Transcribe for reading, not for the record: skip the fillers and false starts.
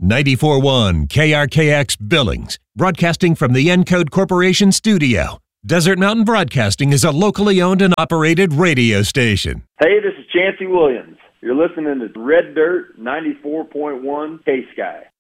94.1 KRKX Billings, broadcasting from the Encode Corporation studio. Desert Mountain Broadcasting is a locally owned and operated radio station. Hey, this is Chancey Williams. You're listening to Red Dirt 94.1 K-Sky.